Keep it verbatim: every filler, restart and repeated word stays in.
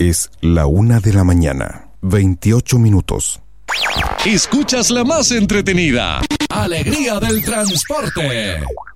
Es la una de la mañana, veintiocho minutos. Escuchas la más entretenida. Alegría del transporte.